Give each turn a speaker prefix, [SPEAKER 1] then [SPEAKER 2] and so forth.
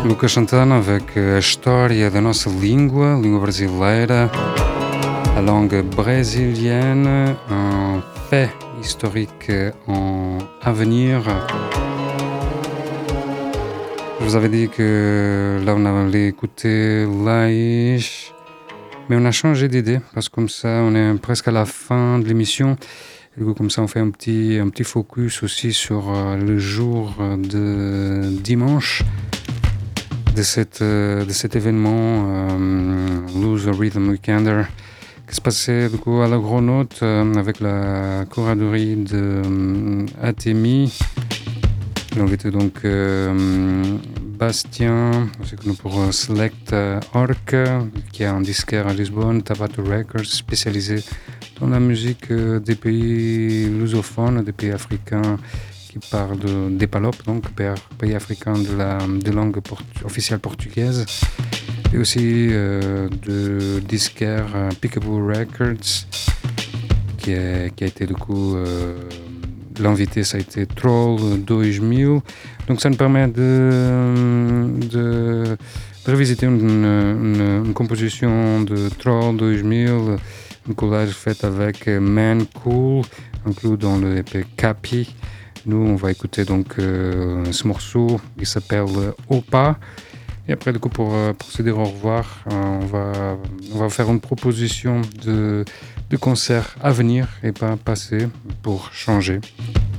[SPEAKER 1] Lucas Santana avec a história da nossa língua, língua brasileira, a langue brésilienne, un fait historique en avenir. Je vous avais dit que là on allait écouter Laïch, mais on a changé d'idée parce que comme ça on est presque à la fin de l'émission. Et du coup, comme ça on fait un petit focus aussi sur le jour de dimanche de cet événement Lose a Rhythm Weekender qui se passait du coup à la Gros Note avec la choraderie de Atemi. On était donc Bastien, c'est connu pour Select Orc, qui est un disquaire à Lisbonne, Tabato Records, spécialisé dans la musique des pays lusophones, des pays africains qui parlent des PALOP, donc pays africains de langue officielle portugaise, et aussi de disquaire Peekaboo Records, qui a été du coup l'invité, ça a été Troll 2000. Donc ça nous permet de revisiter une composition de Troll 2000, un collage fait avec Man Cool, inclus dans le EP Capi. Nous, on va écouter donc ce morceau qui s'appelle Opa. Et après, du coup, pour se dire au revoir, on va faire une proposition de concert à venir et pas passer pour changer.